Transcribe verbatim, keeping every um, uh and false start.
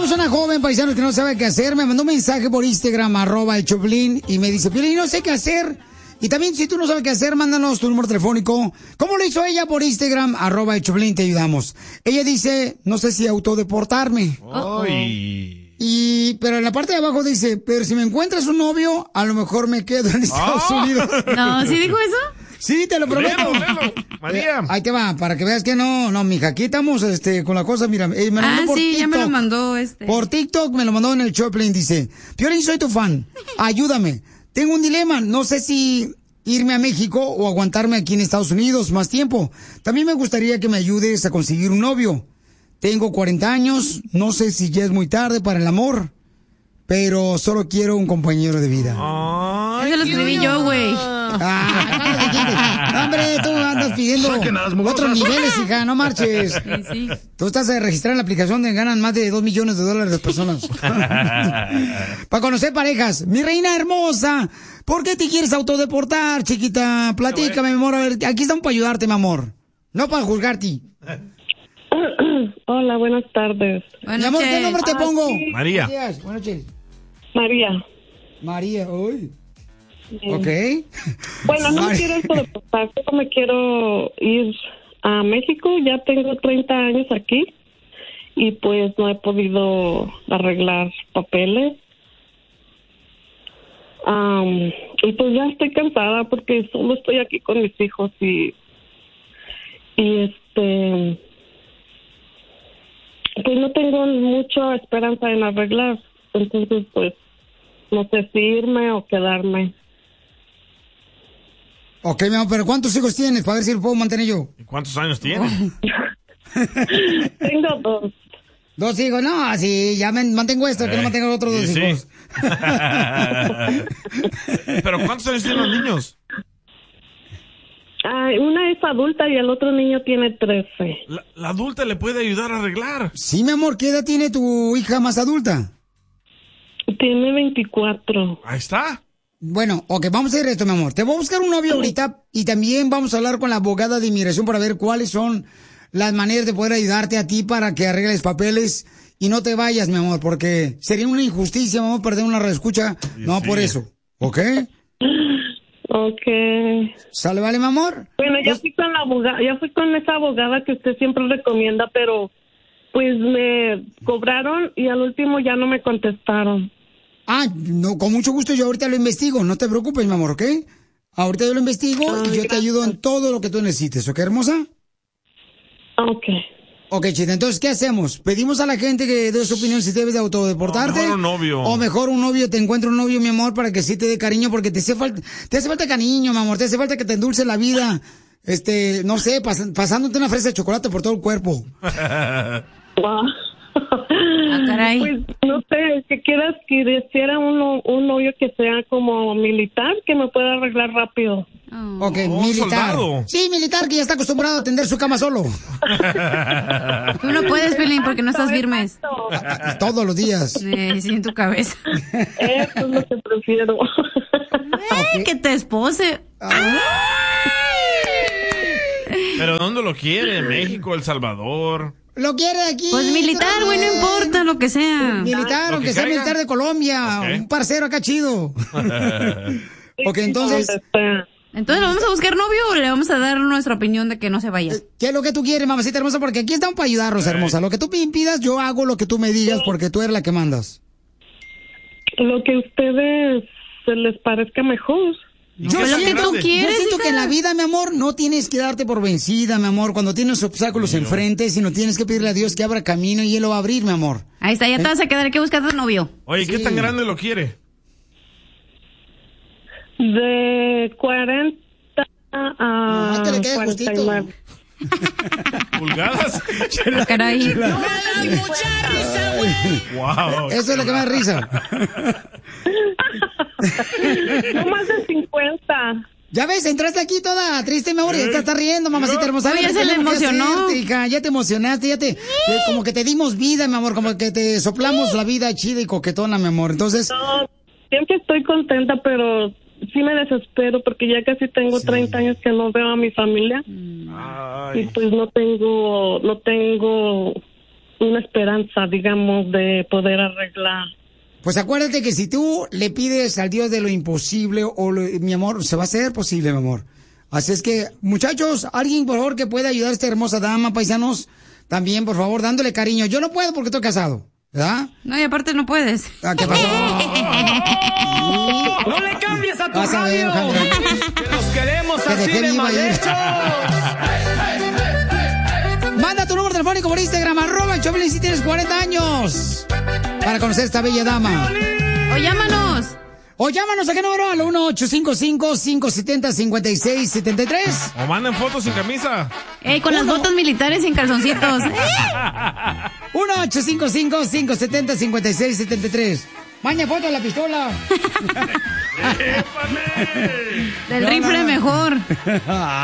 tenemos una joven paisano que no sabe qué hacer. Me mandó un mensaje por Instagram, arroba el Choplin, y me dice, Piolín, no sé qué hacer. Y también, si tú no sabes qué hacer, mándanos tu número telefónico. ¿Cómo lo hizo ella por Instagram? Arroba el Choplin, te ayudamos. Ella dice, no sé si autodeportarme. Ay. Y, pero en la parte de abajo dice, pero si me encuentras un novio, a lo mejor me quedo en Estados Oh. Unidos. No, ¿sí dijo eso? Sí, te lo prometo. Léelo, léelo. María. Eh, ahí te va, para que veas que no, no, mija, aquí estamos este, con la cosa, mira, eh, me lo Ah, mandó por sí, TikTok. ya me lo mandó este. Por TikTok me lo mandó en el Choplin, dice, Piolín, soy tu fan, ayúdame. Tengo un dilema, no sé si irme a México o aguantarme aquí en Estados Unidos más tiempo. También me gustaría que me ayudes a conseguir un novio. Tengo cuarenta años, no sé si ya es muy tarde para el amor, pero solo quiero un compañero de vida. Ay, Eso lo escribí yo, güey. Ah, hombre, tú andas pidiendo otros niveles, hija, no marches. Sí, sí. Tú estás a registrar en la aplicación donde ganan más de dos millones de dólares de personas. Para conocer parejas. Mi reina hermosa, ¿por qué te quieres autodeportar, chiquita? Platícame, mi amor. A ver, aquí estamos para ayudarte, mi amor. No para juzgarte. Hola, buenas tardes. Buenas Mi amor, ¿qué noches. nombre te pongo? María. Buenos días, buenas noches. María. María, uy. Ok. Bueno, no me María. quiero autodeportar, solo me quiero ir a México. Ya tengo treinta años aquí y pues no he podido arreglar papeles. Am, y pues ya estoy cansada porque solo estoy aquí con mis hijos y y este pues no tengo mucha esperanza en arreglar. Entonces pues no sé si irme o quedarme. Ok, mi amor, pero ¿cuántos hijos tienes? Para ver si lo puedo mantener yo. ¿Y cuántos años tiene? Tengo dos. Dos hijos, no, sí, ya me mantengo esto, que no mantengo otros dos Sí, sí. hijos. ¿Pero cuántos años tienen los niños? Ah, una es adulta y el otro niño tiene trece. La, la adulta le puede ayudar a arreglar. Sí, mi amor, ¿qué edad tiene tu hija más adulta? Tiene veinticuatro. Ahí está. Bueno, ok, vamos a hacer esto, mi amor. Te voy a buscar un novio ahorita y también vamos a hablar con la abogada de inmigración para ver cuáles son las maneras de poder ayudarte a ti para que arregles papeles y no te vayas, mi amor, porque sería una injusticia, vamos a perder una reescucha, no sí. por eso, ¿ok? Okay. ¿Sale, vale, mi amor? Bueno, ya Pues- fui con la abogada, ya fui con esa abogada que usted siempre recomienda, pero pues me cobraron y al último ya no me contestaron. Ah, no, con mucho gusto yo ahorita lo investigo, no te preocupes, mi amor, ¿ok? Ahorita yo lo investigo Ay, y yo te gracias. ayudo en todo lo que tú necesites, ¿ok, hermosa? Okay. Ok, chita, entonces, ¿qué hacemos? ¿Pedimos a la gente que dé su opinión si debes de autodeportarte? O mejor un novio. O mejor un novio, te encuentra un novio, mi amor, para que sí te dé cariño, porque te hace falta, te hace falta cariño, mi amor, te hace falta que te endulce la vida, este, no sé, pas- pasándote una fresa de chocolate por todo el cuerpo. Wow. Ah, caray. Pues no sé, que quieras que quisiera un, un novio que sea como militar, que me pueda arreglar rápido. Oh. Ok, Oh, militar. soldado. Sí, militar, que ya está acostumbrado a tender su cama solo. Tú no puedes, Pelín, porque no estás firmes. Exacto. Todos los días. Eh, sí, en tu cabeza. Eso es lo que prefiero. Ay, que te espose. ¿Pero dónde lo quiere? ¿México, El Salvador? Lo quiere aquí. Pues militar, güey, no importa lo que sea. Militar, Lo aunque que sea caiga. militar de Colombia. Ok. Un parcero acá chido. Ok, entonces, Entonces, ¿le vamos a buscar novio o le vamos a dar nuestra opinión de que no se vaya? ¿qué es lo que tú quieres, mamacita hermosa? Porque aquí estamos para ayudarnos, hermosa. Lo que tú me pidas, yo hago lo que tú me digas, porque tú eres la que mandas. Lo que a ustedes se les parezca mejor. Yo Pues lo que siento, tú quieres, yo siento hija. que en la vida, mi amor, no tienes que darte por vencida, mi amor, cuando tienes obstáculos enfrente, sino tienes que pedirle a Dios que abra camino y Él lo va a abrir, mi amor. Ahí está, ya te vas a quedar aquí buscando novio. Oye, ¿qué Sí. tan grande lo quiere? De cuarenta a Nomás que le quede cuarenta y justito. nueve. ¿Pulgadas? Ah, caray. Wow. Eso es lo que me da risa. No más de cincuenta. Ya ves, entraste aquí toda triste, mi amor, y te estás riendo, mamacita hermosa. Oye, ¿Qué ya se le tenemos que emocionó. hacerte, hija? Ya te emocionaste, ya te, te- como que te dimos vida, mi amor, como que te soplamos la vida chida y coquetona, mi amor. Entonces, No, siempre estoy contenta, pero sí me desespero porque ya casi tengo Sí. treinta años que no veo a mi familia y Ay. pues no tengo, no tengo una esperanza, digamos, de poder arreglar. Pues acuérdate que si tú le pides al Dios de lo imposible, o lo, mi amor, se va a hacer posible, mi amor. Así es que, muchachos, alguien por favor que pueda ayudar a esta hermosa dama, paisanos, también, por favor, dándole cariño. Yo no puedo porque estoy casado, ¿verdad? No, y aparte no puedes. ¿Ah, ¿Qué pasó? ¡No le cambies a tu Vas a ver, radio! Alejandra. ¡Que nos queremos Que así dejé de viva mal ayer. hechos! Manda tu número telefónico por Instagram, arroba el Choplin si tienes cuarenta años. Para conocer a esta bella dama. O llámanos. O llámanos a qué número, al uno ocho cinco cinco, cinco siete cero, cinco seis siete tres. O manden fotos sin camisa. Eh, con las botas militares y en calzoncitos. uno ocho cinco cinco, cinco siete cero, cinco seis siete tres. Maña foto de la pistola. Del rifle mejor.